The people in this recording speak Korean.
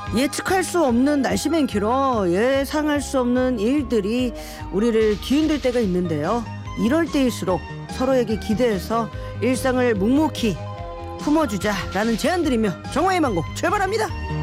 예측할 수 없는 날씨면 길어 예상할 수 없는 일들이 우리를 뒤흔들 때가 있는데요. 이럴 때일수록 서로에게 기대해서 일상을 묵묵히 품어주자라는 제안드리며 정화의 망곡 출발합니다.